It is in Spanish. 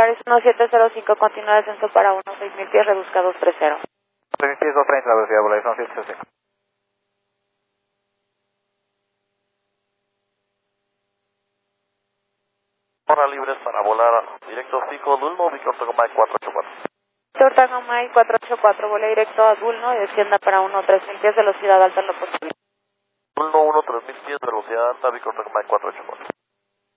Polaris 1705, continúa descenso para 16.000 pies, reduzca 230. 6.000 pies, 230, la velocidad Polaris 1705. Hora libres para volar directo 5 Dulno, Victor Tango Mike 484. Victor Tango Mike 484, vuela directo a Dulno y descienda para 13.000 pies, velocidad alta en lo posible. Dulno 1, 3000 pies, velocidad alta, Victor Tango Mike 484.